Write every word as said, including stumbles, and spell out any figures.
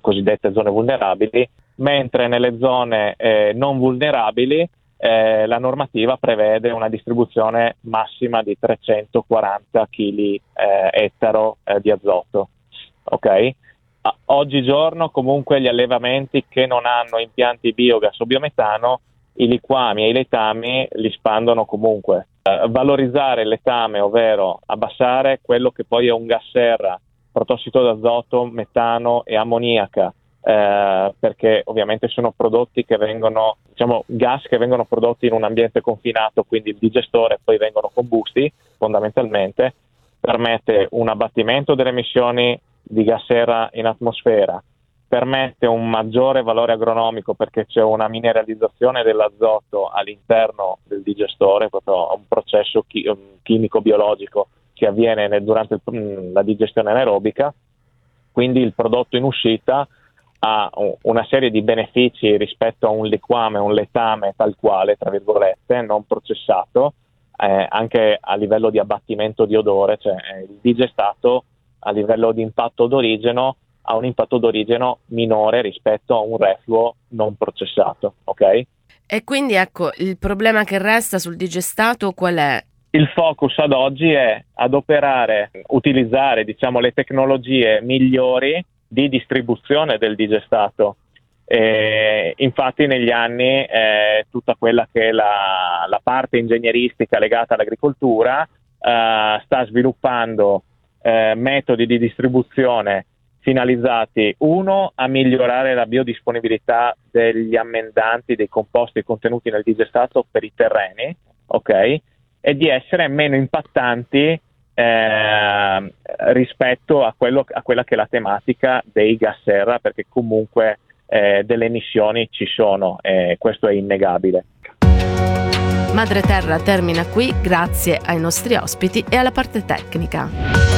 cosiddette zone vulnerabili, mentre nelle zone eh, non vulnerabili eh, la normativa prevede una distribuzione massima di trecentoquaranta chili eh, ettaro eh, di azoto. Ok? A- oggigiorno comunque gli allevamenti che non hanno impianti biogas o biometano, i liquami e i letami li spandono comunque. Uh, valorizzare il letame, ovvero abbassare quello che poi è un gas serra, protossido d'azoto, metano e ammoniaca, eh, perché ovviamente sono prodotti che vengono, diciamo, gas che vengono prodotti in un ambiente confinato, quindi il digestore poi vengono combusti fondamentalmente, permette un abbattimento delle emissioni di gas serra in atmosfera, permette un maggiore valore agronomico perché c'è una mineralizzazione dell'azoto all'interno del digestore, proprio un processo chi- chimico-biologico che avviene nel, durante il, la digestione anaerobica, quindi il prodotto in uscita ha una serie di benefici rispetto a un liquame, un letame tal quale, tra virgolette, non processato, eh, anche a livello di abbattimento di odore, cioè eh, il digestato a livello di impatto d'origine ha un impatto d'origine minore rispetto a un refluo non processato, ok? E quindi ecco, il problema che resta sul digestato qual è? Il focus ad oggi è adoperare, utilizzare, diciamo, le tecnologie migliori di distribuzione del digestato. E infatti negli anni eh, tutta quella che è la, la parte ingegneristica legata all'agricoltura eh, sta sviluppando eh, metodi di distribuzione finalizzati, uno, a migliorare la biodisponibilità degli ammendanti, dei composti contenuti nel digestato per i terreni, ok? E di essere meno impattanti eh, rispetto a, quello, a quella che è la tematica dei gas serra, perché comunque eh, delle emissioni ci sono, e questo è innegabile. Madre Terra termina qui, grazie ai nostri ospiti e alla parte tecnica.